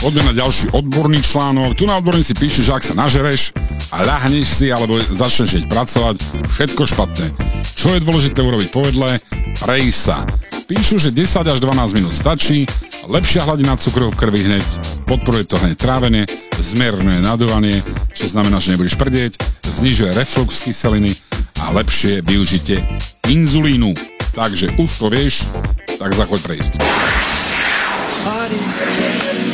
Poďme na ďalší odborný článok. Tu na odborníci píšu, že ak sa nažereš a ľahneš si alebo začneš jeť pracovať, všetko špatné. Čo je dôležité urobiť po jedle? Prejsť sa. Píšu, že 10 až 12 minút stačí, lepšia hladina cukru v krvi hneď, podporuje to hneď trávenie, zmierňuje nadúvanie, čo znamená, že nebudeš prdieť, znižuje reflux kyseliny a lepšie využitie inzulínu. Takže už to vieš, tak zachoď prejsť.